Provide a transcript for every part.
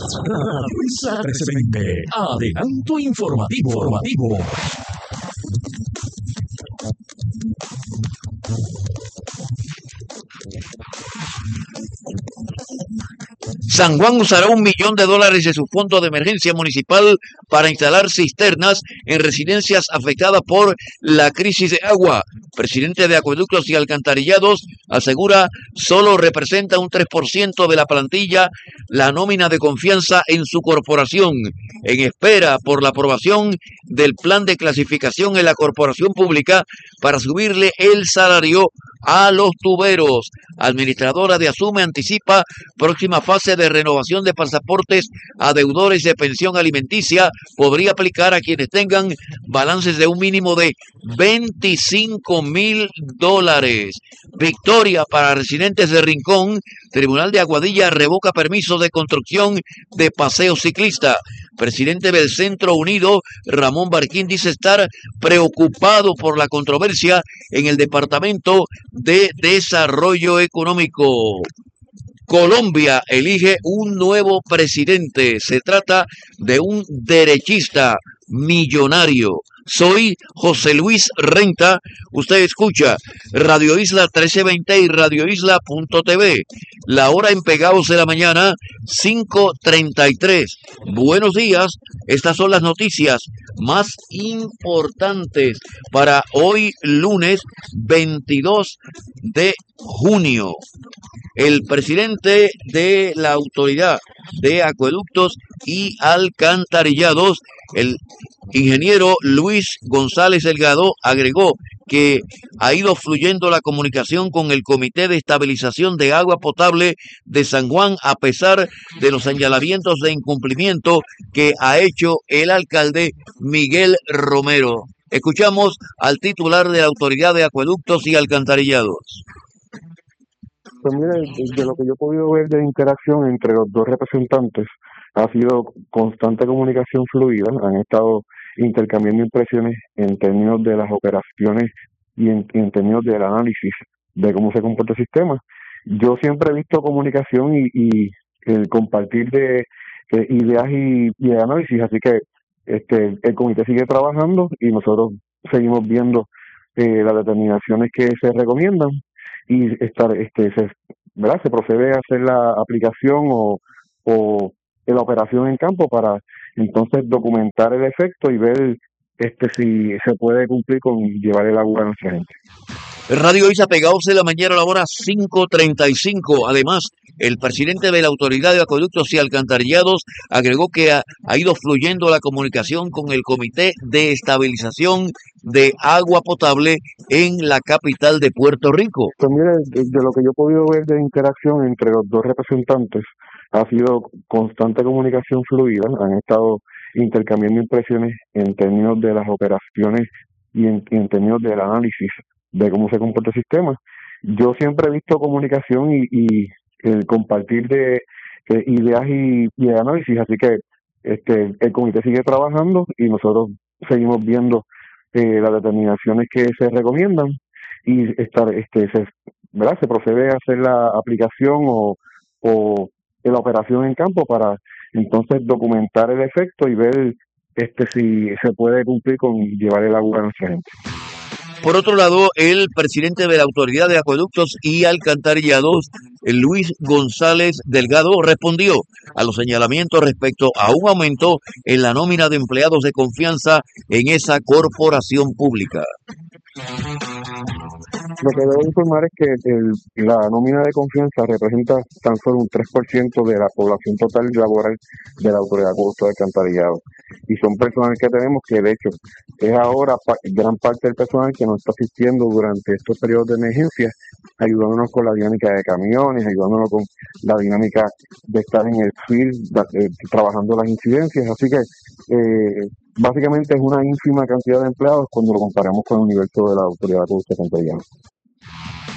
Radio Isla 1320. Adelanto informativo. San Juan usará $1 millón de su fondo de emergencia municipal para instalar cisternas en residencias afectadas por la crisis de agua. Presidente de Acueductos y Alcantarillados asegura solo representa un 3% de la plantilla la nómina de confianza en su corporación, en espera por la aprobación del plan de clasificación en la corporación pública para subirle el salario a los tuberos. Administradora de Asume anticipa próxima fase de renovación de pasaportes a deudores de pensión alimenticia. Podría aplicar a quienes tengan balances de un mínimo de $25,000. Victoria para residentes de Rincón. Tribunal de Aguadilla revoca permiso de construcción de paseo ciclista. Presidente del Centro Unido, Ramón Barquín, dice estar preocupado por la controversia en el Departamento de Desarrollo Económico. Colombia elige un nuevo presidente. Se trata de un derechista millonario. Soy José Luis Renta. Usted escucha Radio Isla 1320 y radioisla.tv. La hora en Pegados de la Mañana, 5:33. Buenos días. Estas son las noticias más importantes para hoy, lunes 22 de junio. El presidente de la Autoridad de Acueductos y Alcantarillados, el ingeniero Luis González Delgado, agregó que ha ido fluyendo la comunicación con el Comité de Estabilización de Agua Potable de San Juan a pesar de los señalamientos de incumplimiento que ha hecho el alcalde Miguel Romero. Escuchamos al titular de la Autoridad de Acueductos y Alcantarillados. Pues mire, de lo que yo he podido ver de interacción entre los dos representantes, ha sido constante comunicación fluida, han estado intercambiando impresiones en términos de las operaciones y en términos del análisis de cómo se comporta el sistema. Yo siempre he visto comunicación y el compartir de ideas y de análisis, así que el comité sigue trabajando y nosotros seguimos viendo las determinaciones que se recomiendan y se procede a hacer la aplicación o la operación en campo para entonces documentar el efecto y ver si se puede cumplir con llevar el agua a nuestra gente. Radio Isla Pegados de la Mañana a la hora 5:35. Además, el presidente de la Autoridad de Acueductos y Alcantarillados agregó que ha ido fluyendo la comunicación con el Comité de Estabilización de Agua Potable en la capital de Puerto Rico. Pues mire, de lo que yo he podido ver de interacción entre los dos representantes, ha sido constante comunicación fluida, han estado intercambiando impresiones en términos de las operaciones y en términos del análisis de cómo se comporta el sistema. Yo siempre he visto comunicación y el compartir de ideas y de análisis, así que el comité sigue trabajando y nosotros seguimos viendo las determinaciones que se recomiendan y se procede a hacer la aplicación o la operación en campo para entonces documentar el efecto y ver si se puede cumplir con llevar el agua a nuestra gente. Por otro lado, el presidente de la Autoridad de Acueductos y Alcantarillados, Luis González Delgado, respondió a los señalamientos respecto a un aumento en la nómina de empleados de confianza en esa corporación pública. Lo que debo informar es que la nómina de confianza representa tan solo un 3% de la población total laboral de la Autoridad de Acueductos y Alcantarillados. Y son personas que tenemos que, de hecho, es ahora gran parte del personal que nos está asistiendo durante estos periodos de emergencia, ayudándonos con la dinámica de camiones, ayudándonos con la dinámica de estar en el field, trabajando las incidencias. Así que básicamente es una ínfima cantidad de empleados cuando lo comparamos con el universo de la Autoridad de Acueductos y Alcantarillados.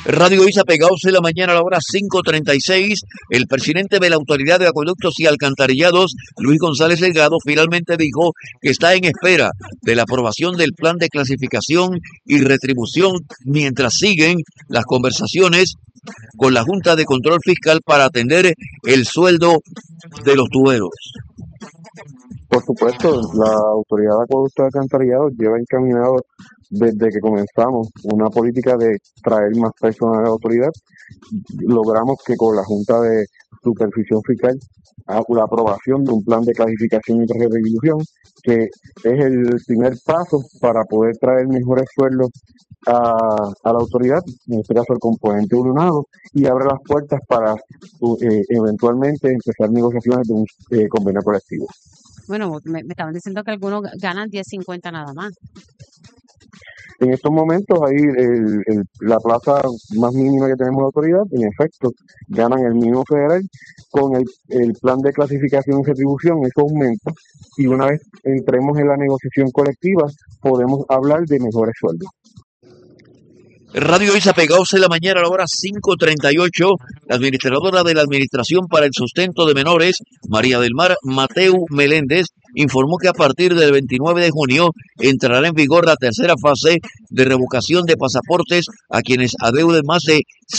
Radio Isa pegados en la mañana a la hora 5:36. El presidente de la Autoridad de Acueductos y Alcantarillados, Luis González Delgado, finalmente dijo que está en espera de la aprobación del plan de clasificación y retribución mientras siguen las conversaciones con la Junta de Control Fiscal para atender el sueldo de los tuberos. Por supuesto, la Autoridad de Acueductos y Alcantarillados lleva encaminado desde que comenzamos una política de traer más personas a la autoridad. Logramos que con la Junta de Supervisión Fiscal la aprobación de un plan de clasificación y retribución, que es el primer paso para poder traer mejores sueldos a la autoridad, en este caso el componente unionado, y abre las puertas para eventualmente empezar negociaciones de un convenio colectivo. Bueno, me estaban diciendo que algunos ganan 10.50 nada más. En estos momentos, ahí la plaza más mínima que tenemos de autoridad, en efecto, ganan el mínimo federal. Con el plan de clasificación y retribución, eso aumenta, y una vez entremos en la negociación colectiva, podemos hablar de mejores sueldos. Radio Isa pegados en la mañana a la hora 5:38. La administradora de la Administración para el Sustento de Menores, María del Mar Mateu Meléndez, informó que a partir del 29 de junio entrará en vigor la tercera fase de revocación de pasaportes a quienes adeuden más de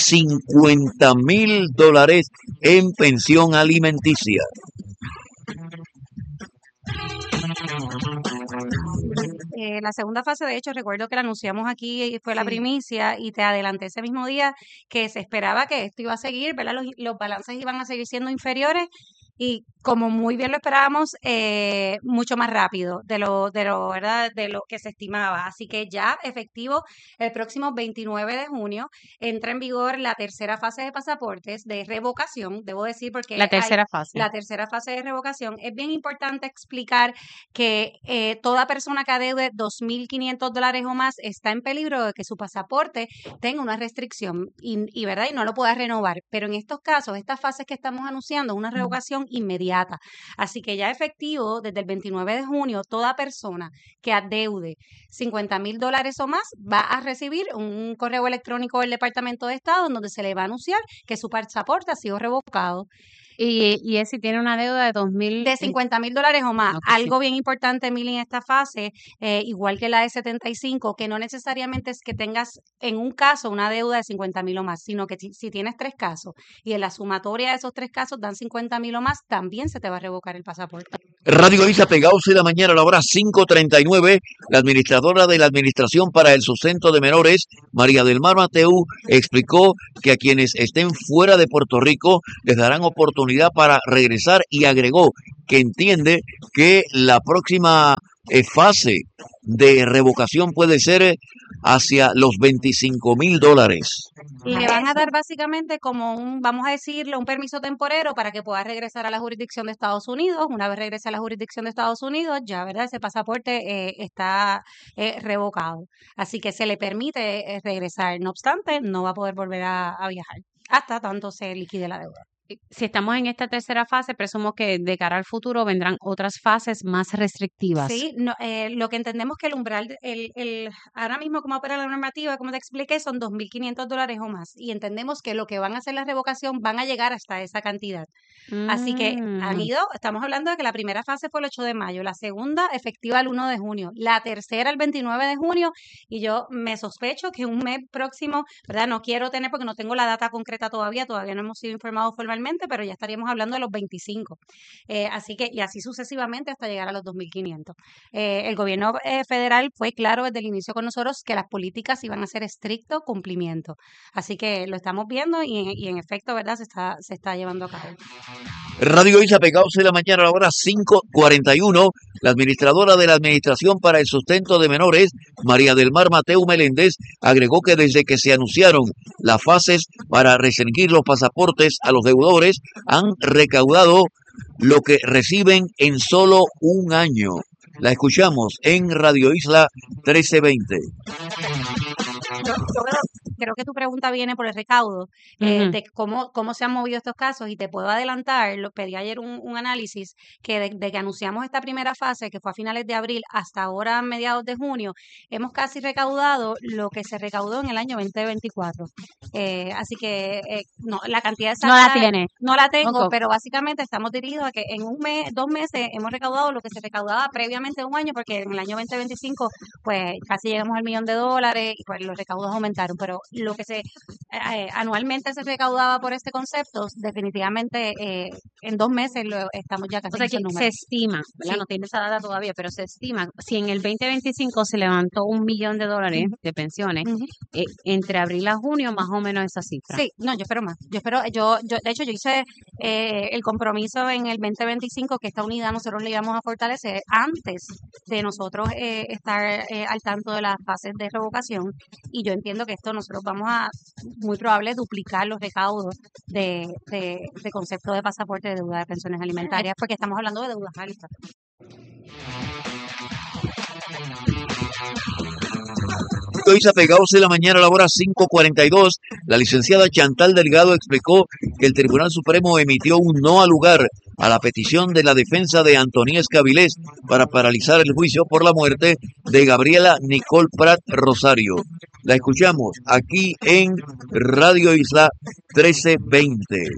$50,000 en pensión alimenticia. La segunda fase, de hecho, recuerdo que la anunciamos aquí y fue la primicia, y te adelanté ese mismo día que se esperaba que esto iba a seguir, ¿verdad? Los balances iban a seguir siendo inferiores, y como muy bien lo esperábamos, mucho más rápido ¿verdad? De lo que se estimaba. Así que ya efectivo el próximo 29 de junio entra en vigor la tercera fase de pasaportes de revocación, debo decir, porque La tercera fase. la tercera fase de revocación. Es bien importante explicar que toda persona que adeude $2.500 o más está en peligro de que su pasaporte tenga una restricción ¿verdad? Y no lo pueda renovar. Pero en estos casos, estas fases que estamos anunciando, una revocación inmediata. Así que ya efectivo, desde el 29 de junio, toda persona que adeude $50,000 o más va a recibir un correo electrónico del Departamento de Estado en donde se le va a anunciar que su pasaporte ha sido revocado. Y es si tiene una deuda de $2.000... De $50,000 o más. Okay, Algo bien importante, Mili, en esta fase, igual que la de 75, que no necesariamente es que tengas en un caso una deuda de $50,000 o más, sino que si tienes 3 casos y en la sumatoria de esos 3 casos dan $50,000 o más, también se te va a revocar el pasaporte. Radio Isa pegados en la mañana a la hora 5:39. La administradora de la Administración para el Sustento de Menores, María del Mar Mateu, explicó que a quienes estén fuera de Puerto Rico les darán oportunidad para regresar, y agregó que entiende que la próxima fase de revocación puede ser hacia los $25,000. Le van a dar básicamente como vamos a decirlo, un permiso temporero para que pueda regresar a la jurisdicción de Estados Unidos. Una vez regrese a la jurisdicción de Estados Unidos, ya, ¿verdad? Ese pasaporte está revocado. Así que se le permite regresar. No obstante, no va a poder volver a viajar hasta tanto se liquide la deuda. Si estamos en esta tercera fase, presumo que de cara al futuro vendrán otras fases más restrictivas. Sí, lo que entendemos que el umbral, ahora mismo como opera la normativa, como te expliqué, son $2.500 o más, y entendemos que lo que van a hacer la revocación van a llegar hasta esa cantidad. Así que estamos hablando de que la primera fase fue el 8 de mayo, la segunda efectiva el 1 de junio, la tercera el 29 de junio, y yo me sospecho que un mes próximo, ¿verdad? No quiero tener, porque no tengo la data concreta todavía no hemos sido informados formalmente, pero ya estaríamos hablando de los 25. Así que, y así sucesivamente hasta llegar a los 2.500. El gobierno federal fue claro desde el inicio con nosotros que las políticas iban a ser estricto cumplimiento. Así que lo estamos viendo y en efecto, ¿verdad? Se está llevando a cabo. Radio Isa pegados en la mañana a la hora 5:41. La administradora de la Administración para el Sustento de Menores, María del Mar Mateu Meléndez, agregó que desde que se anunciaron las fases para restringir los pasaportes a los deudores, han recaudado lo que reciben en solo un año. La escuchamos en Radio Isla 1320. creo que tu pregunta viene por el recaudo, Ujú. de cómo se han movido estos casos, y te puedo adelantar, pedí ayer un análisis que de que anunciamos esta primera fase, que fue a finales de abril, hasta ahora mediados de junio, hemos casi recaudado lo que se recaudó en el año 2024. Así que no, la cantidad No la exacta tiene. no la tengo, Ok. pero básicamente estamos dirigidos a que en un mes, 2 meses, hemos recaudado lo que se recaudaba previamente un año, porque en el año 2025 pues casi llegamos al $1.000.000 y pues los recaudos aumentaron, pero lo que anualmente se recaudaba por este concepto, definitivamente en 2 meses estamos ya O casi sea en que esos se números. estima, ¿verdad? Sí. No tiene esa data todavía, pero se estima, si en el 2025 se levantó $1.000.000 de pensiones, Ujú. entre abril a junio, más o menos esa cifra. Sí, no, yo espero más. De hecho, yo hice el compromiso en el 2025 que esta unidad nosotros le íbamos a fortalecer antes de nosotros estar al tanto de las fases de revocación, y yo entiendo que esto nosotros vamos a, muy probable, duplicar los recaudos de concepto de pasaporte de deuda de pensiones alimentarias, porque estamos hablando de deudas altas. Hoy apegados de la mañana a la hora 5:42, la licenciada Chantal Delgado explicó que el Tribunal Supremo emitió un no al lugar a la petición de la defensa de Antoníez Cavilés para paralizar el juicio por la muerte de Gabriela Nicole Prat Rosario. La escuchamos aquí en Radio Isla 1320.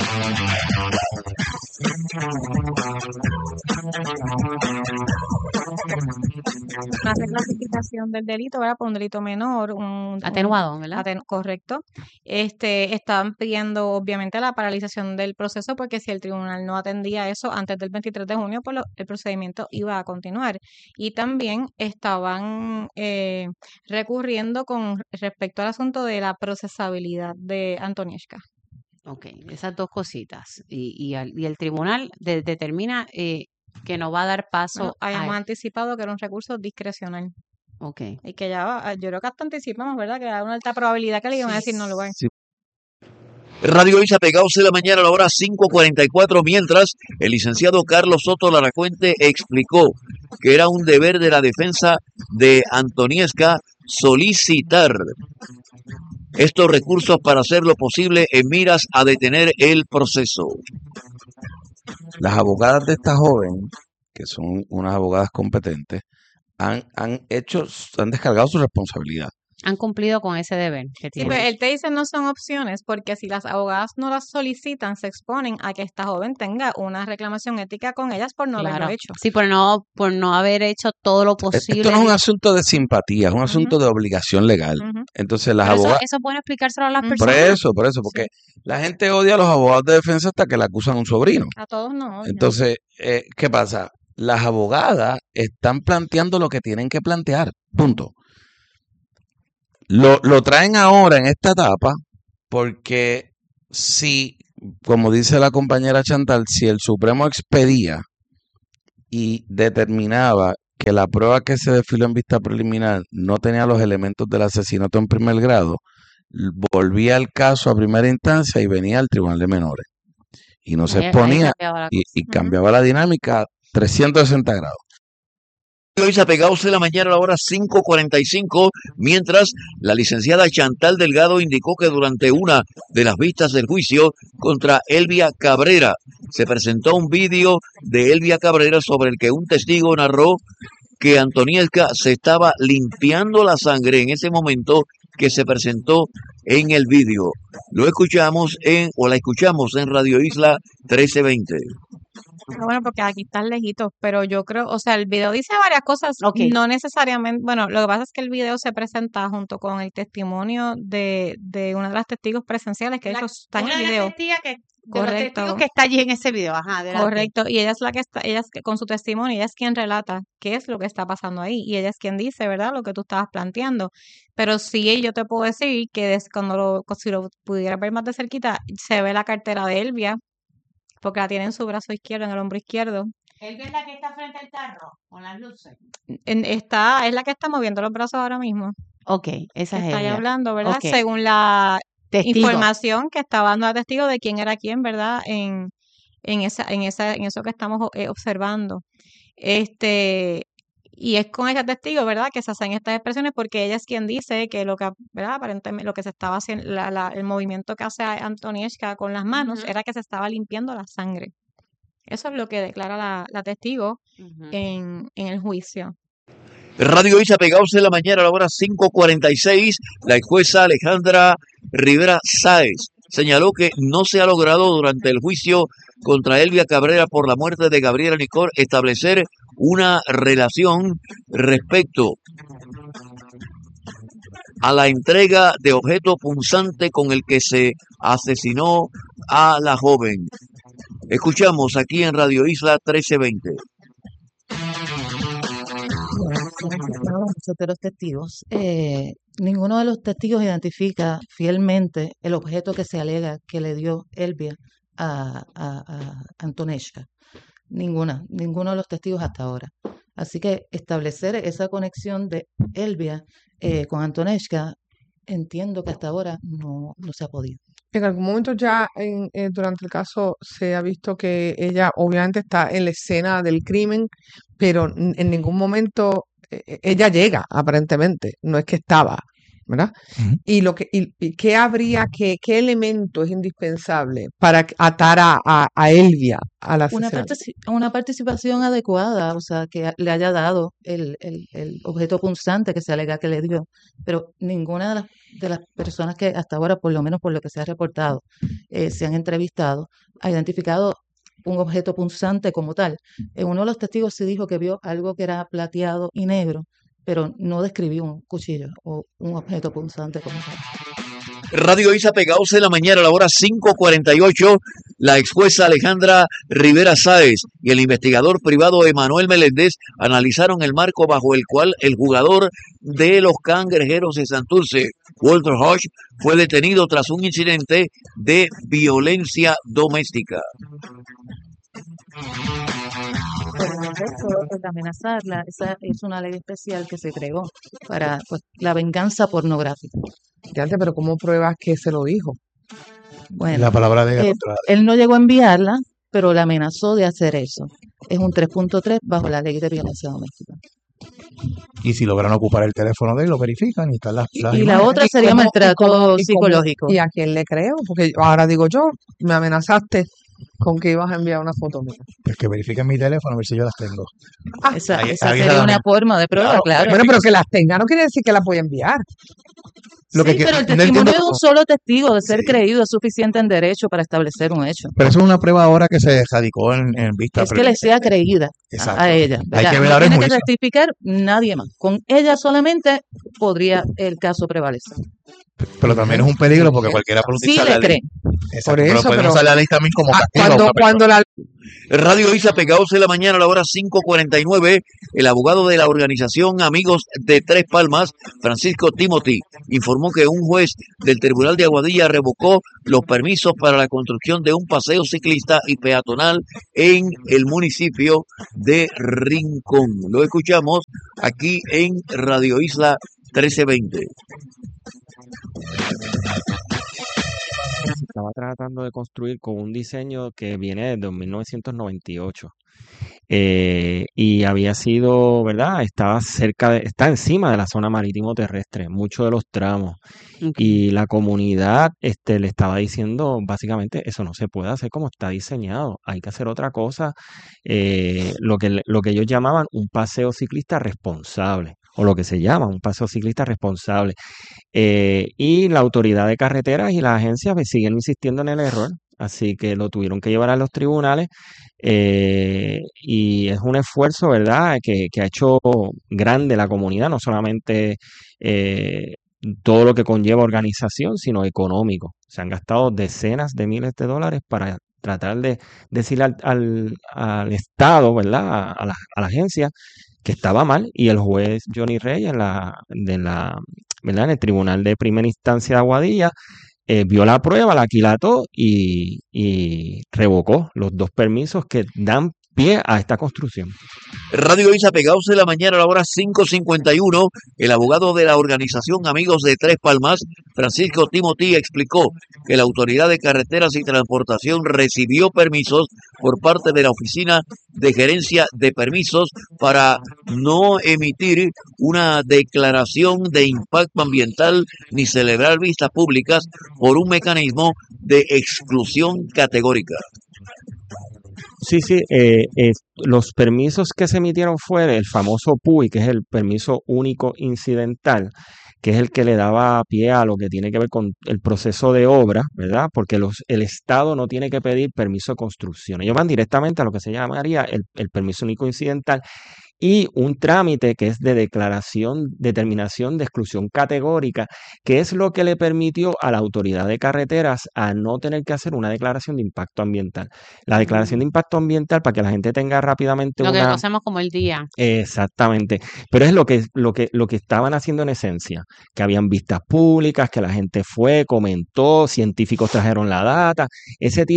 Una reclasificación del delito, ¿verdad? Por un delito menor, Atenuado, ¿verdad? Correcto. Estaban pidiendo obviamente la paralización del proceso, porque si el tribunal no atendía eso antes del 23 de junio, pues el procedimiento iba a continuar. Y también estaban recurriendo con respecto al asunto de la procesabilidad de Antonieshka. Ok, esas dos cositas. Y el tribunal determina que no va a dar paso Bueno, habíamos a... anticipado que era un recurso discrecional. Ok. Y que ya, yo creo que hasta anticipamos, ¿verdad? Que era una alta probabilidad que le iban a decir no lugar. Sí. Radio Isa pegados de la mañana a la hora 5:44, mientras el licenciado Carlos Soto Laracuente explicó que era un deber de la defensa de Antoniesca solicitar estos recursos para hacer lo posible en miras a detener el proceso. Las abogadas de esta joven, que son unas abogadas competentes, han descargado su responsabilidad. Han cumplido con ese deber que Sí, tienen. pero él te dice no son opciones, porque si las abogadas no las solicitan, se exponen a que esta joven tenga una reclamación ética con ellas por no haberlo hecho. Sí, por no haber hecho todo lo posible. Esto no es un asunto de simpatía, es un asunto de obligación legal. Entonces las Pero abogadas... eso es bueno explicárselo a las Por personas. eso, porque la gente odia a los abogados de defensa hasta que le acusan a un sobrino. A todos no. Entonces, ¿qué pasa? Las abogadas están planteando lo que tienen que plantear, punto. Lo traen ahora en esta etapa porque si, como dice la compañera Chantal, si el Supremo expedía y determinaba que la prueba que se desfiló en vista preliminar no tenía los elementos del asesinato en primer grado, volvía el caso a primera instancia y venía al Tribunal de Menores. Y no se exponía y cambiaba la dinámica 360 grados. Hoy apegados de la mañana a la hora 5:45, mientras la licenciada Chantal Delgado indicó que durante una de las vistas del juicio contra Elvia Cabrera se presentó un vídeo de Elvia Cabrera sobre el que un testigo narró que Antoniesca se estaba limpiando la sangre en ese momento que se presentó en el vídeo. La escuchamos en Radio Isla 1320. Bueno, porque aquí están lejitos, pero yo creo, o sea, el video dice varias cosas, no necesariamente, bueno, lo que pasa es que el video se presenta junto con el testimonio de una de las testigos presenciales, que eso está en el video. Los testigos que está allí en ese video. Ajá, adelante. Correcto, y ella es la que está, con su testimonio, ella es quien relata qué es lo que está pasando ahí, y ella es quien dice, ¿verdad?, lo que tú estabas planteando. Pero sí, yo te puedo decir que si lo pudiera ver más de cerquita, se ve la cartera de Elvia, porque la tiene en su brazo izquierdo, en el hombro izquierdo. ¿Elvia es la que está frente al carro, con las luces? Es la que está moviendo los brazos ahora mismo. Ok, esa es Está ahí ella. hablando, ¿verdad? Okay. Según la Testigo. información que estaba dando la testigo de quién era quién, ¿verdad? En eso que estamos observando. Y es con ese testigo, ¿verdad?, que se hacen estas expresiones porque ella es quien dice que lo que, ¿verdad?, aparentemente lo que se estaba haciendo, el movimiento que hace Antonieshka con las manos Ujú, era que se estaba limpiando la sangre. Eso es lo que declara la testigo ujú. en el juicio. Radio Isa Pegados en la mañana a la hora 5:46, la jueza Alejandra Rivera Sáez señaló que no se ha logrado durante el juicio contra Elvia Cabrera por la muerte de Gabriela Nicor establecer una relación respecto a la entrega de objeto punzante con el que se asesinó a la joven. Escuchamos aquí en Radio Isla 1320. Muchos de los testigos, ninguno de los testigos identifica fielmente el objeto que se alega que le dio Elvia a Antonieshka. Ninguno de los testigos hasta ahora. Así que establecer esa conexión de Elvia con Antonieshka, entiendo que hasta ahora no se ha podido. En algún momento ya durante el caso se ha visto que ella obviamente está en la escena del crimen, pero en ningún momento ella llega, aparentemente, no es que estaba, ¿verdad? Ujú. Y qué elemento es indispensable para atar a Elvia al asesinato. Una participación adecuada, o sea, que le haya dado el objeto punzante que se alega que le dio, pero ninguna de las personas que hasta ahora, por lo menos por lo que se ha reportado, se han entrevistado, ha identificado un objeto punzante como tal. Uno de los testigos sí dijo que vio algo que era plateado y negro, pero no describió un cuchillo o un objeto punzante como tal. Radio Isa Pegados en la mañana a la hora 5:48, la ex jueza Alejandra Rivera Sáez y el investigador privado Emanuel Meléndez analizaron el marco bajo el cual el jugador de los Cangrejeros de Santurce, Walter Hodge, fue detenido tras un incidente de violencia doméstica. Pero en efecto, el amenazarla, esa es una ley especial que se creó para la venganza pornográfica. Fíjate, pero ¿cómo pruebas que se lo dijo? Bueno, La palabra de ella él no llegó a enviarla, pero la amenazó de hacer eso. Es un 3.3 bajo la ley de violencia doméstica. y si logran ocupar el teléfono de él, lo verifican y están las Y la imágenes. otra sería maltrato psicológico. ¿Y a quién le creo? Porque ahora digo yo, me amenazaste con que ibas a enviar una foto mía. Pues que verifiquen mi teléfono a ver si yo las tengo. Esa ahí sería está una también. forma de prueba, claro. Bueno, pero que las tenga no quiere decir que las voy a enviar. Lo Sí, que pero el no testimonio entiendo de un cómo- solo testigo de ser Sí. creído es suficiente en derecho para establecer un hecho. Pero eso es una prueba ahora que se radicó en vista Es que le sea creída Exacto. a ella. Hay ¿verdad? que ver No ahora el tiene que juicio. testificar nadie más. Con ella solamente podría el caso prevalecer. Pero también es un peligro porque cualquiera puede Sí utilizar le la ley. creen. Exacto, Por pero eso, podemos pero- usar la ley también como castigo a una persona. Cuando la Radio Isa Pegados en la mañana a la hora 5:49, el abogado de la organización Amigos de Tres Palmas, Francisco Timothy, informó que un juez del Tribunal de Aguadilla revocó los permisos para la construcción de un paseo ciclista y peatonal en el municipio de Rincón. Lo escuchamos aquí en Radio Isla 1320. Se estaba tratando de construir con un diseño que viene desde 1998. Y había sido, ¿verdad? Estaba está encima de la zona marítimo terrestre, muchos de los tramos. Ok. Y la comunidad le estaba diciendo, básicamente, eso no se puede hacer como está diseñado, hay que hacer otra cosa, lo que ellos llamaban un paseo ciclista responsable, o lo que se llama un paseo ciclista responsable. Y la autoridad de carreteras y las agencias pues, siguen insistiendo en el error, así que lo tuvieron que llevar a los tribunales. Y es un esfuerzo, ¿verdad?, que ha hecho grande la comunidad, no solamente todo lo que conlleva organización, sino económico. Se han gastado decenas de miles de dólares para tratar de decirle al Estado, ¿verdad?, a la agencia que estaba mal, y el juez Johnny Reyes ¿verdad?, en el Tribunal de Primera Instancia de Aguadilla vio la prueba, la aquilató y revocó los dos permisos que dan pie a esta construcción. Radio Isla, pegados en la mañana a la hora 5:51, el abogado de la organización Amigos de Tres Palmas, Francisco Timothy, explicó que la Autoridad de Carreteras y Transportación recibió permisos por parte de la Oficina de Gerencia de Permisos para no emitir una declaración de impacto ambiental ni celebrar vistas públicas por un mecanismo de exclusión categórica. Sí, los permisos que se emitieron fue el famoso PUI, que es el permiso único incidental, que es el que le daba pie a lo que tiene que ver con el proceso de obra, ¿verdad? Porque el Estado no tiene que pedir permiso de construcción. Ellos van directamente a lo que se llamaría el permiso único incidental y un trámite que es de determinación de exclusión categórica, que es lo que le permitió a la Autoridad de Carreteras a no tener que hacer una declaración de impacto ambiental. La declaración de impacto ambiental, para que la gente tenga rápidamente Lo que conocemos como el día. Exactamente, pero es lo que estaban haciendo en esencia, que habían vistas públicas, que la gente fue, comentó, científicos trajeron la data, ese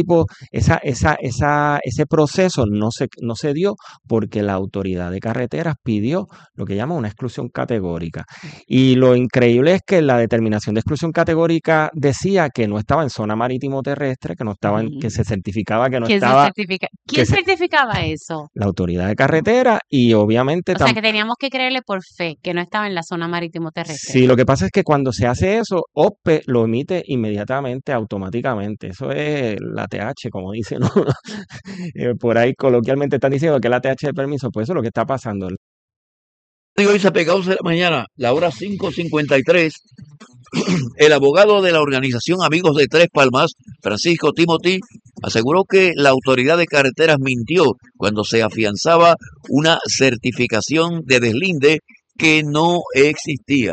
proceso no se dio porque la Autoridad de Carreteras pidió lo que llama una exclusión categórica. Y lo increíble es que la determinación de exclusión categórica decía que no estaba en zona marítimo terrestre, que no estaba que se certificaba que no estaba. ¿Quién certificaba eso? La Autoridad de Carretera y obviamente. O sea que teníamos que creerle por fe que no estaba en la zona marítimo terrestre. Sí, lo que pasa es que cuando se hace eso, OPE lo emite inmediatamente, automáticamente. Eso es la TH, como dicen, ¿no? Por ahí coloquialmente están diciendo que es la TH de permiso, pues eso es lo que está pasando. Radio Isla, pegados en la mañana, la hora 5:53. El abogado de la organización Amigos de Tres Palmas, Francisco Timothy, aseguró que la Autoridad de Carreteras mintió cuando se afianzaba una certificación de deslinde que no existía.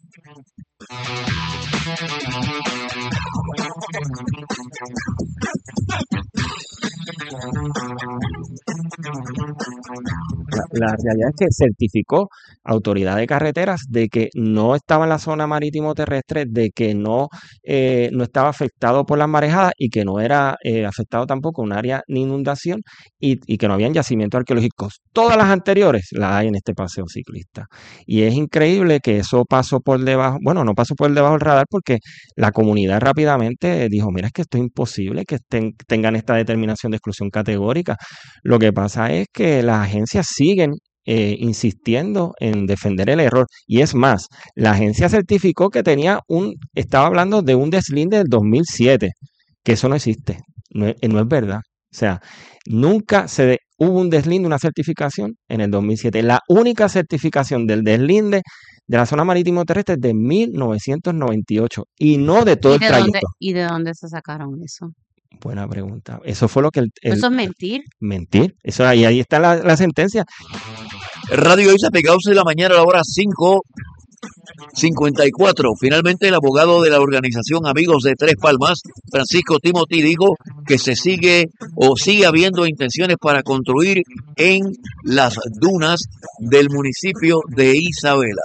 La realidad es que certificó Autoridad de Carreteras de que no estaba en la zona marítimo terrestre, de que no estaba afectado por las marejadas y que no era afectado tampoco un área ni inundación y que no habían yacimientos arqueológicos. Todas las anteriores las hay en este paseo ciclista. Y es increíble que eso pasó por debajo, bueno, no pasó por debajo del radar porque la comunidad rápidamente dijo, mira, es que esto es imposible que tengan esta determinación de exclusión categórica. Lo que pasa es que las agencias siguen insistiendo en defender el error. Y es más, la agencia certificó que estaba hablando de un deslinde del 2007, que eso no existe, no es verdad. O sea, nunca hubo un deslinde, una certificación en el 2007. La única certificación del deslinde de la zona marítimo terrestre es de 1998 y no de todo el trayecto. ¿Y de dónde se sacaron eso? Buena pregunta. Eso fue lo que ¿Eso es mentir? Mentir. Eso ahí está la sentencia. Radio Isla, pegados en la mañana a la hora 5:54. Finalmente, el abogado de la organización Amigos de Tres Palmas, Francisco Timothy, dijo que sigue habiendo intenciones para construir en las dunas del municipio de Isabela.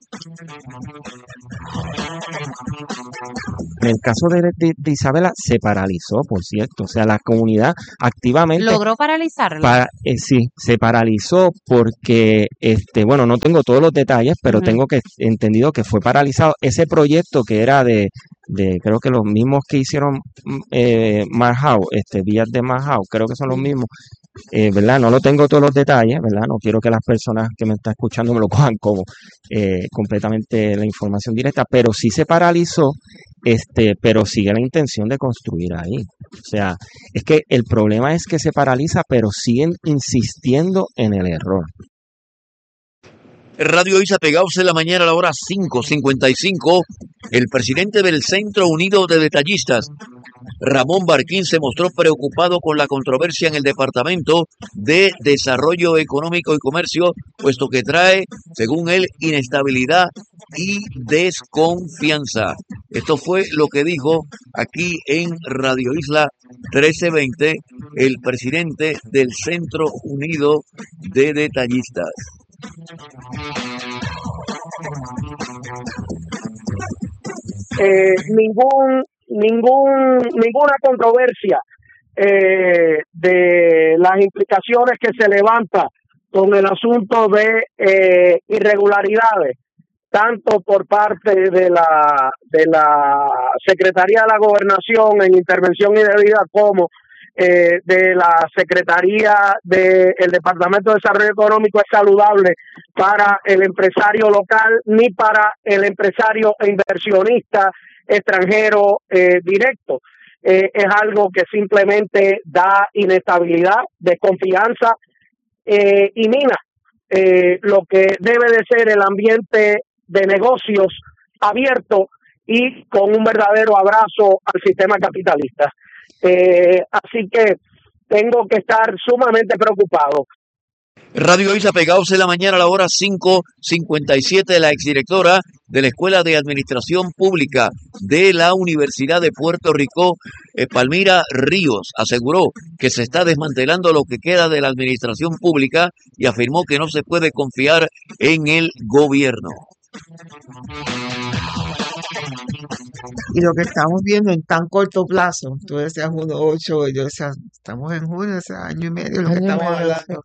En el caso de Isabela se paralizó, por cierto, o sea, la comunidad activamente logró paralizarlo. Sí, se paralizó porque, bueno, no tengo todos los detalles, pero tengo entendido que fue paralizado ese proyecto que era de creo que los mismos que hicieron Marjau, vías de Marjau, creo que son los mismos. ¿Verdad? No lo tengo todos los detalles, ¿verdad? No quiero que las personas que me están escuchando me lo cojan como completamente la información directa, pero sí se paralizó, pero sigue la intención de construir ahí. O sea, es que el problema es que se paraliza, pero siguen insistiendo en el error. Radio Isla, pegados en la mañana a la hora 5:55, el presidente del Centro Unido de Detallistas, Ramón Barquín, se mostró preocupado con la controversia en el Departamento de Desarrollo Económico y Comercio, puesto que trae, según él, inestabilidad y desconfianza. Esto fue lo que dijo aquí en Radio Isla 1320 el presidente del Centro Unido de Detallistas. Ninguna controversia. de las implicaciones que se levanta con el asunto de irregularidades, tanto por parte de la Secretaría de la Gobernación en intervención indebida como de la Secretaría del Departamento de Desarrollo Económico, es saludable para el empresario local ni para el empresario e inversionista extranjero directo. Es algo que simplemente da inestabilidad, desconfianza y mina lo que debe de ser el ambiente de negocios abierto y con un verdadero abrazo al sistema capitalista. Así que tengo que estar sumamente preocupado. Radio Isla Pegados en la mañana a la hora 5:57, la exdirectora de la Escuela de Administración Pública de la Universidad de Puerto Rico, Palmira Ríos, aseguró que se está desmantelando lo que queda de la administración pública y afirmó que no se puede confiar en el gobierno. Y lo que estamos viendo en tan corto plazo, tú decías 1.8, yo decía, estamos en junio, ese año y medio, lo que estamos hablando.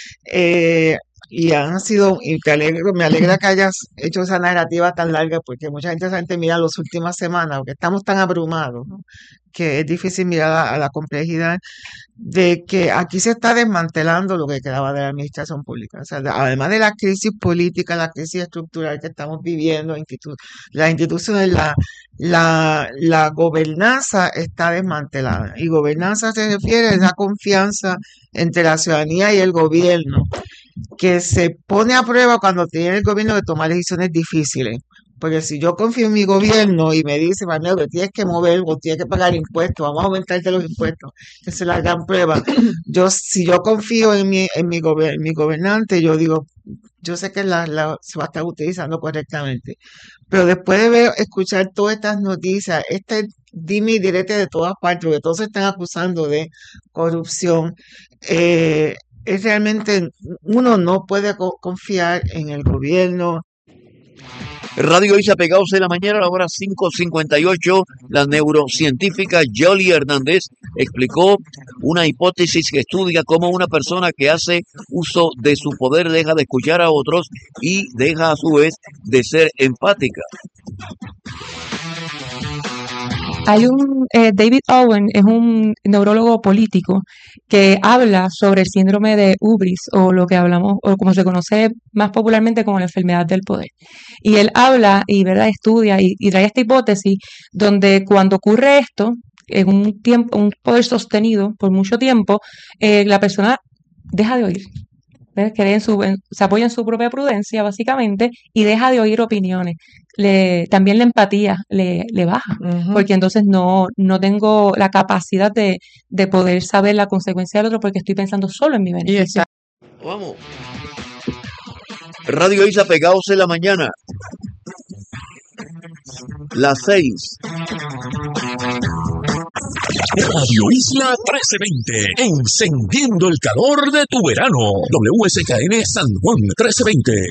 Y han sido, y me alegra que hayas hecho esa narrativa tan larga, porque mucha gente mira las últimas semanas, porque estamos tan abrumados, ¿no? Que es difícil mirar a la complejidad de que aquí se está desmantelando lo que quedaba de la administración pública. O sea, además de la crisis política, la crisis estructural que estamos viviendo, las instituciones, la gobernanza está desmantelada. Y gobernanza se refiere a la confianza entre la ciudadanía y el gobierno, que se pone a prueba cuando tiene el gobierno que tomar decisiones difíciles. Porque si yo confío en mi gobierno y me dice, Manuel, que tienes que mover o tienes que pagar impuestos, vamos a aumentarte los impuestos, esa es la gran prueba. Si yo confío en mi gobernante, yo digo, yo sé que se va a estar utilizando correctamente. Pero después de escuchar todas estas noticias, dime y direte de todas partes, porque todos se están acusando de corrupción, es realmente, uno no puede confiar en el gobierno. Radio Isla Pegados en la mañana a la hora 5:58, la neurocientífica Yoli Hernández explicó una hipótesis que estudia cómo una persona que hace uso de su poder deja de escuchar a otros y deja a su vez de ser empática. Hay David Owen, es un neurólogo político que habla sobre el síndrome de Hubris, o lo que hablamos, o como se conoce más popularmente como la enfermedad del poder. Y él habla y, ¿verdad?, estudia y trae esta hipótesis donde cuando ocurre esto, en un poder sostenido por mucho tiempo, la persona deja de oír. Se apoya en su propia prudencia, básicamente, y deja de oír opiniones. También la empatía le baja, porque entonces no tengo la capacidad de poder saber la consecuencia del otro porque estoy pensando solo en mi beneficio. Vamos. Radio Isla Pegados en la mañana. Las 6. Radio Isla 1320, encendiendo el calor de tu verano. WSKN San Juan 1320,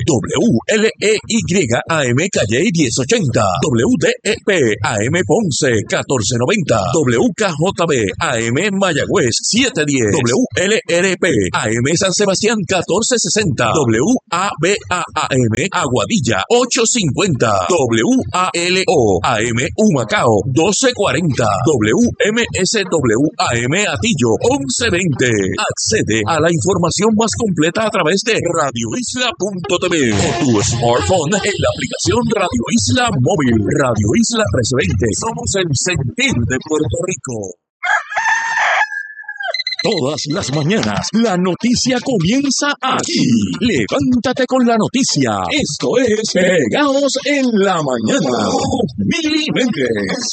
WLEY AM Calle 1080, WDEP AM Ponce 1490, WKJB AM Mayagüez 710, WLRP AM San Sebastián 1460, WABA AM Aguadilla 850, WALO AM Humacao 1240, WMSWAM Atillo 1120. Accede a la información más completa a través de radioisla.tv o tu smartphone en la aplicación Radio Isla Móvil. Radio Isla 1320. Somos el sentir de Puerto Rico. Todas las mañanas, la noticia comienza aquí. Levántate con la noticia. Esto es Pegados en la Mañana. Mili Méndez.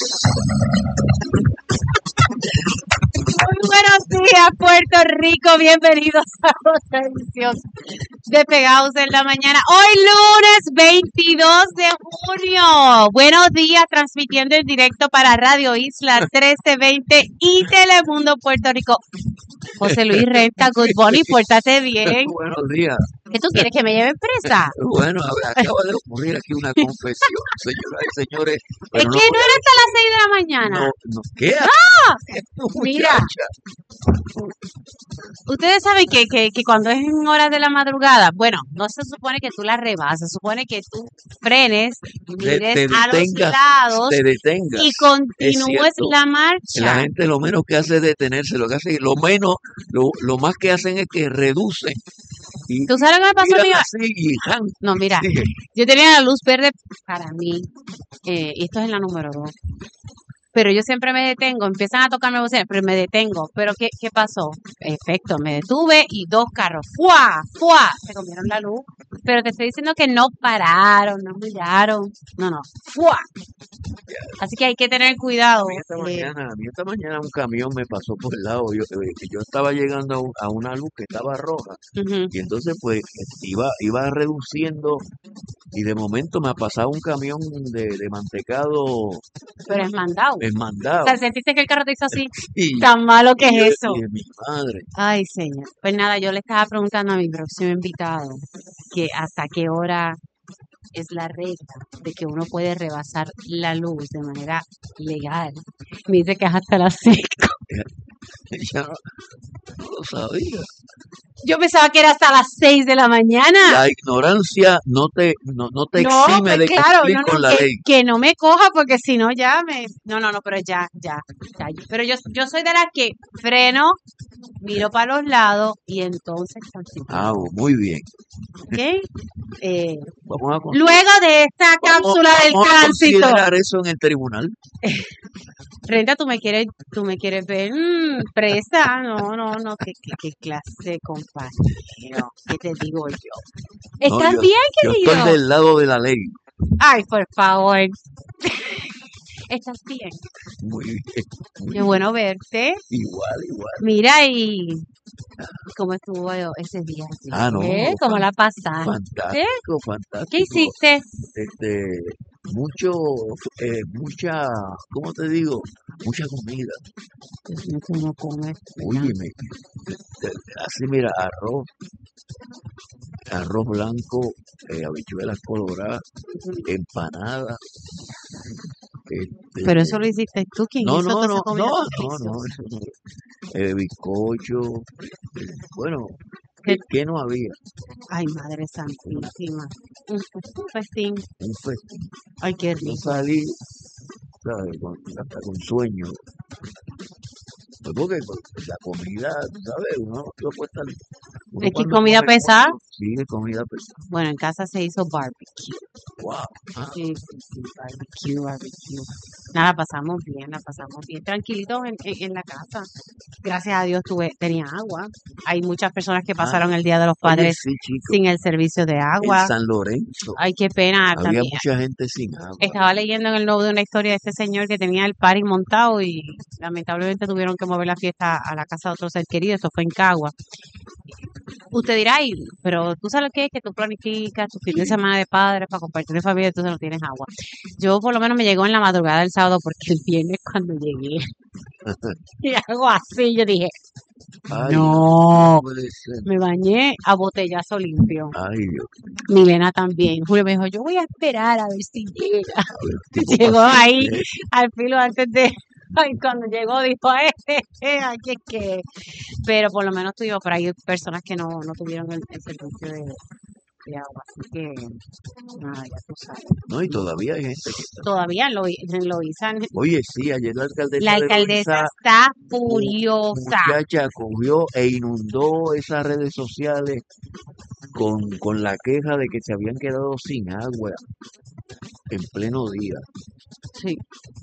Muy buenos días, Puerto Rico. Bienvenidos a otra edición de Pegados en la Mañana. Hoy lunes 22 de junio. Buenos días, transmitiendo en directo para Radio Isla 1320 y Telemundo Puerto Rico. José Luis Renta, good morning, pórtate bien. Buenos días. ¿Qué tú quieres que me lleven presa? Bueno, acaba de ocurrir aquí una confesión, señoras y señores. Es Pero que no era hasta las 6 de la mañana. no, ¿qué? ¡Ah! Mira, Muchacha. ustedes saben que cuando es en horas de la madrugada, bueno, no se supone que tú la rebasas, se supone que tú frenes, mires Te a los detengas, lados te detengas. y Es continúes cierto. la La marcha. gente lo menos que hace es detenerse, lo que hace, lo más que hacen es que reducen y ¿Tú sabes lo que me pasó a miran mí? así y jan, No, mira, sigue. yo tenía la luz verde para mí, y esto es en la número 2. Pero yo siempre me detengo, empiezan a tocarme bocina, pero me detengo. ¿Pero qué pasó? Efecto, me detuve y 2 carros, ¡fua! ¡fua! Se comieron la luz. Pero te estoy diciendo que no pararon, no miraron. No, ¡fua! Así que hay que tener cuidado. A mí esta mañana un camión me pasó por el lado. Yo estaba llegando a una luz que estaba roja Ujú. y entonces pues iba reduciendo y de momento me ha pasado un camión de mantecado Pero es mandado. O desmandado. sea, sentiste que el carro te hizo así, Y tan malo que y yo es eso. dije, mi madre. Ay, señor. Pues nada, yo le estaba preguntando a mi próximo invitado que hasta qué hora es la regla de que uno puede rebasar la luz de manera legal. Me dice que es hasta las 5. Ya no lo sabía. Yo pensaba que era hasta las 6 de la mañana. La ignorancia no te No, exime pues de claro, cumplir con la ley. que no me coja porque si no ya me... No, pero ya. Pero yo soy de las que freno, miro para los lados y entonces continúo. Ah, muy bien. ¿Ok? Vamos a Luego de esta cápsula del vamos a tránsito, considerar eso en el tribunal. Renta, ¿tú me quieres ver presa? No, qué clase de compañero. ¿Qué te digo yo? No, ¿Estás yo bien, estoy querido? del lado de la ley. Ay, por favor. ¿Estás bien? Muy bien. Muy Qué bueno verte. Igual. Mira, y cómo estuvo ese día. Ah, no. ¿Cómo la pasaste? Fantástico. ¿Qué hiciste? Mucha, ¿cómo te digo? Mucha comida. ¿Cómo comes? Óyeme, así mira, arroz blanco, habichuelas coloradas, empanadas. Pero eso lo hiciste tú, ¿quién No, hizo toda esa comida? eso no. Bizcocho, bueno, ¿qué no había? Ay, Madre Santísima. Un festín. Un festín. Ay, qué Yo rico. salí, ¿sabes? Hasta con sueño. Pues porque la comida, ¿sabes? Uno no puede estar. ¿Es que comida pesada? Sí, es comida pesada. Bueno, en casa se hizo barbecue. Wow. Sí, barbecue. Nada, la pasamos bien. Tranquilitos en la casa. Gracias a Dios tenía agua. Hay muchas personas que pasaron el Día de los Padres sí, chicos. sin el servicio de agua. En San Lorenzo. Ay, qué pena Había también. mucha gente sin agua. Estaba leyendo en el Nuevo de una historia de este señor que tenía el party montado y lamentablemente tuvieron que mover la fiesta a la casa de otro ser querido. Eso fue en Cagua. Usted dirá, pero tú sabes lo que es que tú planificas tu fin de semana de padres para compartir de familia y tú no tienes agua. Yo por lo menos me llegó en la madrugada del sábado porque el viernes cuando llegué y hago así, yo dije, Ay, no, puede ser. me bañé a botellazo limpio. Ay, Dios. Milena también. Julio me dijo, yo voy a esperar a ver si llega. Tipo Llegó ahí paciente. al filo antes de... Ay, cuando llegó dijo, aquí es que... Pero por lo menos tuvimos, pero hay personas que no tuvieron el servicio de agua, así que nada, ya tú sabes. No, y todavía hay gente que está. Todavía en Loíza, Oye, sí, ayer la alcaldesa la de alcaldesa Loíza, está furiosa. muchacha, cogió e inundó esas redes sociales con la queja de que se habían quedado sin agua en pleno día. Sí.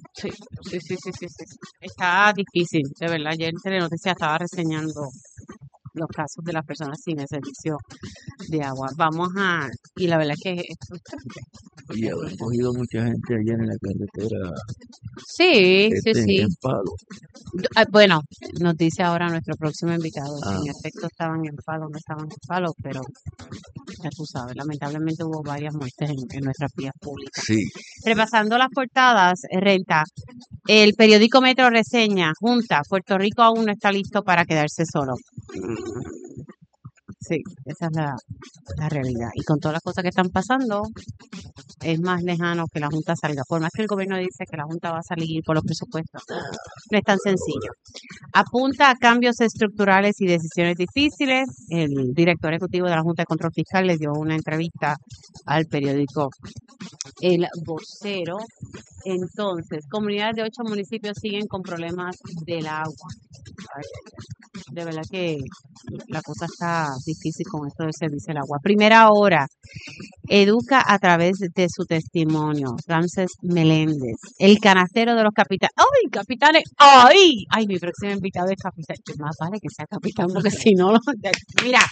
Está difícil, de verdad. Ayer en Telenoticia estaba reseñando los casos de las personas sin el servicio de agua. Y la verdad es que es frustrante. Oye, habrán cogido mucha gente allá en la carretera Sí. en palo. Bueno, nos dice ahora nuestro próximo invitado que Ah. en efecto estaban en palo, no estaban en palo, pero ya tú sabes, lamentablemente hubo varias muertes en nuestras vías públicas. Sí. Repasando las portadas, Renta, el periódico Metro reseña, Junta, Puerto Rico aún no está listo para quedarse solo. Sí, esa es la realidad. Y con todas las cosas que están pasando, es más lejano que la Junta salga. Por más que el gobierno dice que la Junta va a salir por los presupuestos, no es tan sencillo. Apunta a cambios estructurales y decisiones difíciles. El director ejecutivo de la Junta de Control Fiscal le dio una entrevista al periódico El Vocero. Entonces, comunidades de 8 municipios siguen con problemas del agua. Ay, de verdad que la cosa está difícil con esto del servicio del agua. Primera hora, educa a través de su testimonio. Ramses Meléndez, el canastero de los capitanes. ¡Ay, capitanes! ¡Ay! ¡Ay, mi próximo invitado es capitán! Más vale que sea capitán, porque si no, mira,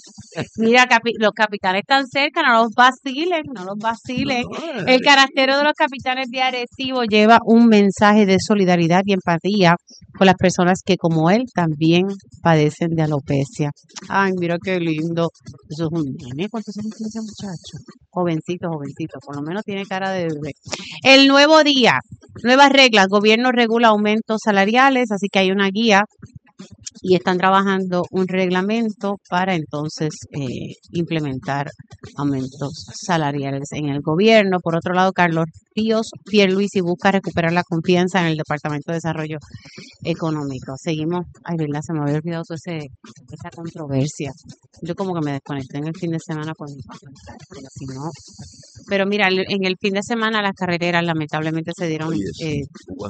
los capitanes están cerca, no los vacilen, no los vacilen. El canastero de los capitanes de Arecibo lleva un mensaje de solidaridad y empatía con las personas que, como él, también padecen de alopecia. Ay, mira qué lindo. Eso es un nene. ¿Cuántos años tiene ese muchacho? Jovencito, por lo menos tiene cara de bebé. El nuevo día, nuevas reglas, gobierno regula aumentos salariales, así que hay una guía y están trabajando un reglamento para entonces implementar aumentos salariales en el gobierno. Por otro lado, Carlos Ríos Pierluisi busca recuperar la confianza en el Departamento de Desarrollo Económico. Seguimos, ay, verdad, se me había olvidado toda esa controversia. Yo como que me desconecté en el fin de semana porque si no. Pero mira, en el fin de semana las carreteras lamentablemente se dieron hubo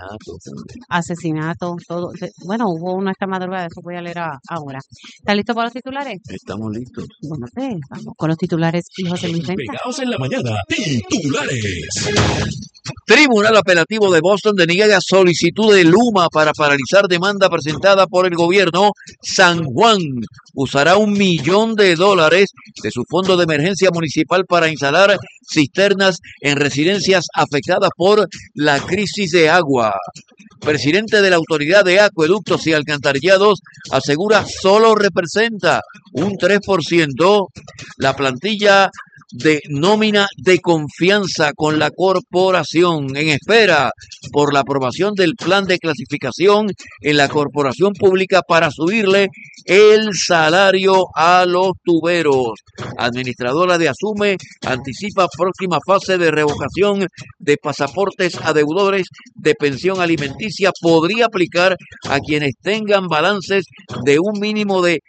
asesinatos, todo. Bueno, hubo uno esta madrugada, eso voy a leer ahora. ¿Estás listo para los titulares? Estamos listos. Bueno, pues, vamos con los titulares y José Luis Venta. Pegados en la mañana, titulares. Tribunal Apelativo de Boston deniega solicitud de Luma para paralizar demanda presentada por el gobierno. San Juan usará $1 millón de su fondo de emergencia municipal para instalar cisternas en residencias afectadas por la crisis de agua. Presidente de la Autoridad de Acueductos y Alcantarillados asegura solo representa un 3%. La plantilla de nómina de confianza con la corporación en espera por la aprobación del plan de clasificación en la corporación pública para subirle el salario a los tuberos. Administradora de Asume anticipa próxima fase de revocación de pasaportes a deudores de pensión alimenticia. Podría aplicar a quienes tengan balances de un mínimo de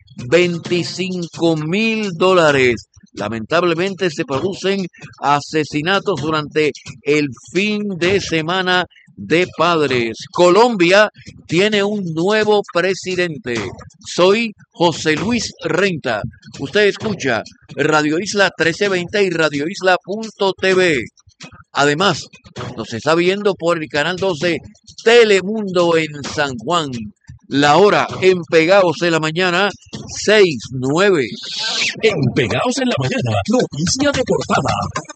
$25,000. Lamentablemente se producen asesinatos durante el fin de semana de padres. Colombia tiene un nuevo presidente. Soy José Luis Renta. Usted escucha Radio Isla 1320 y radioisla.tv. Además, nos está viendo por el canal 12 Telemundo en San Juan. La hora en Pegados en la mañana, 6:09. En Pegados en la mañana, noticia de portada.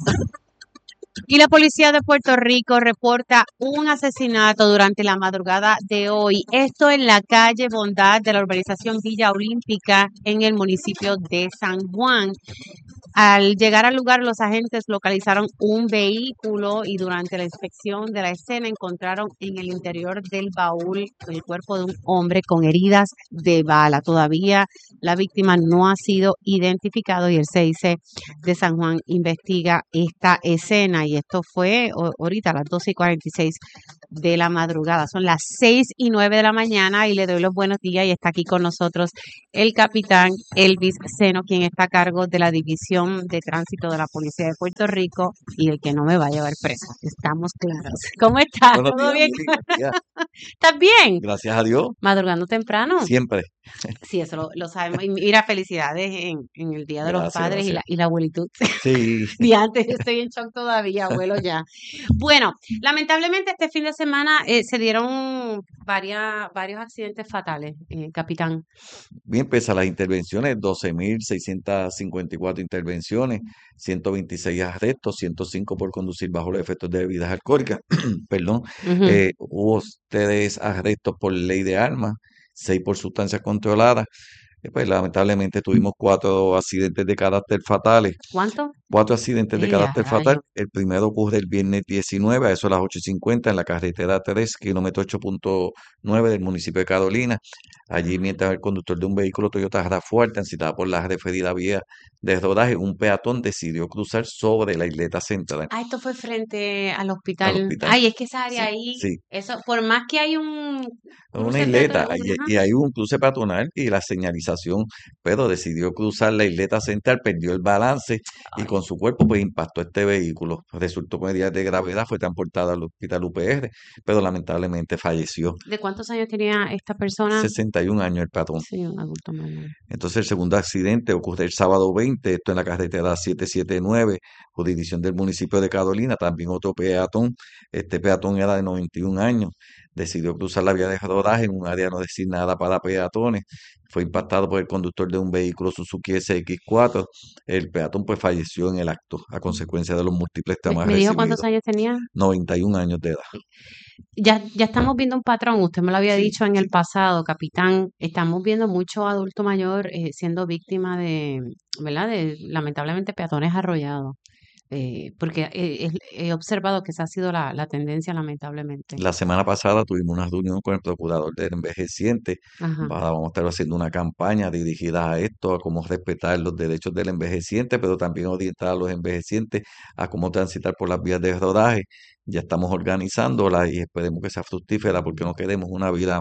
Y la policía de Puerto Rico reporta un asesinato durante la madrugada de hoy. Esto en la calle Bondad de la urbanización Villa Olímpica en el municipio de San Juan. Al llegar al lugar, los agentes localizaron un vehículo y durante la inspección de la escena encontraron en el interior del baúl el cuerpo de un hombre con heridas de bala. Todavía la víctima no ha sido identificado y el CIC de San Juan investiga esta escena. Y esto fue ahorita a las 12:46 de la madrugada. Son las 6:09 de la mañana y le doy los buenos días y está aquí con nosotros el capitán Elvis Seno, quien está a cargo de la División de Tránsito de la Policía de Puerto Rico y el que no me va a llevar presa. Estamos claros. ¿Cómo estás? Buenos ¿Todo días, bien? María. ¿Estás bien? Gracias a Dios. ¿Madrugando temprano? Siempre. Sí, eso lo sabemos. Y mira, felicidades en el Día de los Gracias, Padres gracias. y la abuelitud. Sí. Y antes estoy en shock todavía, abuelo ya. Bueno, lamentablemente este fin de semana se dieron varios accidentes fatales, capitán. Bien, pese a las intervenciones, 12.654 intervenciones, 126 arrestos, 105 por conducir bajo los efectos de bebidas alcohólicas, perdón, Ujú. hubo 3 arrestos por ley de armas, 6 por sustancias controladas. Pues lamentablemente tuvimos 4 accidentes de carácter fatales. ¿Cuánto? 4 accidentes de ¡A carácter fatal. rayos! El primero ocurre el viernes 19, a eso a las 8:50 en la carretera 3, kilómetro 8.9 del municipio de Carolina. Allí, mientras el conductor de un vehículo Toyota RAV4 transitada por la referida vía de rodaje, un peatón decidió cruzar sobre la isleta central Ah, esto fue frente al al hospital. hospital. Ay, es que esa área Sí, ahí, sí. eso, por más que hay un Una cruce isleta, peatonal, y hay un cruce peatonal y la señalización, pero decidió cruzar la isleta central, perdió el balance y con su cuerpo pues impactó este vehículo. Resultó con heridas de gravedad, fue transportada al hospital UPR, pero lamentablemente falleció. ¿de cuántos años tenía esta persona? 61 años el peatón. Sí, un adulto mayor. Entonces el segundo accidente ocurre el sábado 20, esto en la carretera 779, jurisdicción del municipio de Carolina, también otro peatón. Este peatón era de 91 años, decidió cruzar la vía de rodaje en un área no designada para peatones. Fue impactado por el conductor de un vehículo Suzuki SX4. El peatón pues falleció en el acto a consecuencia de los múltiples ¿Me, traumas me dijo cuántos recibidos. años tenía? 91 años de edad. Ya estamos viendo un patrón, usted me lo había Sí, dicho en el sí. pasado, capitán. Estamos viendo mucho adulto mayor siendo víctima de, ¿verdad? De lamentablemente peatones arrollados. Porque he observado que esa ha sido la tendencia, lamentablemente. La semana pasada tuvimos una reunión con el procurador del envejeciente. Ajá. Vamos a estar haciendo una campaña dirigida a esto, a cómo respetar los derechos del envejeciente, pero también orientar a los envejecientes a cómo transitar por las vías de rodaje. Ya estamos organizándola y esperemos que sea fructífera porque no queremos una vida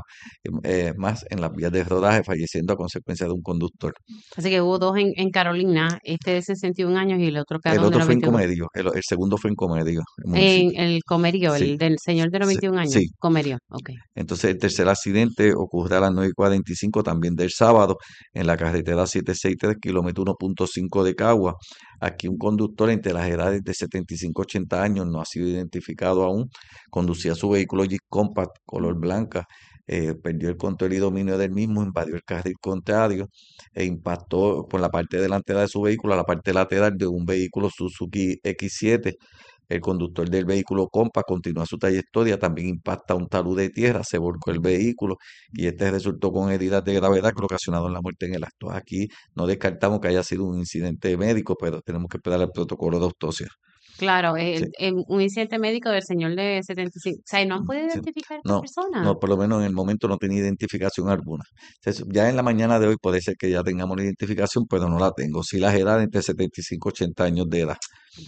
más en las vías de rodaje falleciendo a consecuencia de un conductor. Así que hubo dos en Carolina, este de 61 años y el otro El peatón de otro fue en 92. Comerío, el segundo fue en Comerío, el En municipio. el Comerío, Sí, el del señor de los sí, 21 años. sí. Comerío, ok. Entonces, el tercer accidente ocurre a las 9:45 también del sábado en la carretera 763, kilómetro 1.5 de Cagua. Aquí un conductor entre las edades de 75 y 80 años, no ha sido identificado aún, conducía su vehículo Jeep Compass color blanca, perdió el control y dominio del mismo, invadió el carril contrario e impactó por la parte delantera de su vehículo a la parte lateral de un vehículo Suzuki X7. El conductor del vehículo Compass continúa su trayectoria, también impacta un talud de tierra, se volcó el vehículo y este resultó con heridas de gravedad que ocasionaron la muerte en el acto. Aquí no descartamos que haya sido un incidente médico, pero tenemos que esperar el protocolo de autopsia. Claro, Sí, un incidente médico del señor de 75. O sea, ¿no han podido sí. identificar a esta No, persona? no, por lo menos en el momento no tenía identificación alguna. Ya en la mañana de hoy puede ser que ya tengamos la identificación, pero no la tengo. Sí las edades entre 75 y 80 años de edad.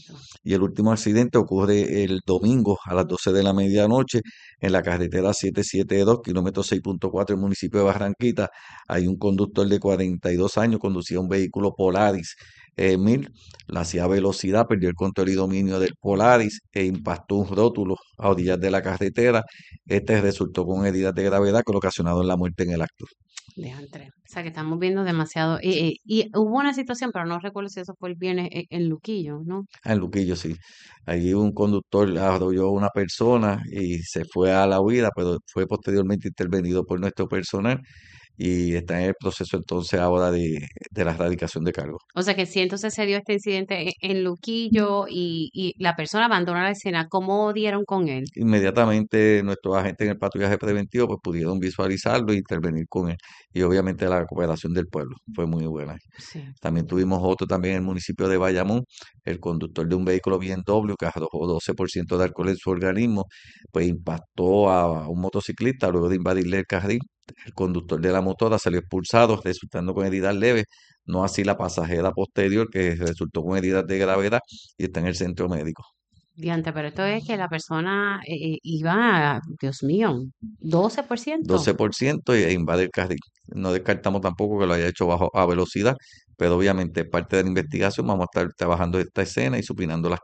Y el último accidente ocurre el domingo a las 12 de la medianoche en la carretera 772, kilómetro 6.4 del municipio de Barranquita. Hay un conductor de 42 años, conducía un vehículo Polaris 1000, la hacía a velocidad, perdió el control y dominio del Polaris e impactó un rótulo a orillas de la carretera. Este resultó con heridas de gravedad que lo ocasionaron la muerte en el acto. Diantre. O sea, que estamos viendo demasiado. Y hubo una situación, pero no recuerdo si eso fue el viernes en Luquillo, ¿no? En Luquillo, sí. Allí un conductor arrolló a una persona y se fue a la huida, pero fue posteriormente intervenido por nuestro personal y está en el proceso entonces ahora de la erradicación de cargos. O sea, que sí, entonces se dio este incidente en Luquillo y la persona abandonó la escena. ¿Cómo dieron con él? Inmediatamente nuestros agentes en el patrullaje preventivo pues pudieron visualizarlo e intervenir con él. Y obviamente la cooperación del pueblo fue muy buena. Sí. También tuvimos otro también en el municipio de Bayamón, el conductor de un vehículo BMW que arrojó 12% de alcohol en su organismo, pues impactó a un motociclista luego de invadirle el carril. El conductor de la motora salió expulsado, resultando con heridas leves, no así la pasajera posterior que resultó con heridas de gravedad y está en el centro médico. Diantre, pero esto es que la persona iba, Dios mío, 12%. 12% e invade el carril. No descartamos tampoco que lo haya hecho bajo a velocidad, pero obviamente es parte de la investigación. Vamos a estar trabajando esta escena y supinando las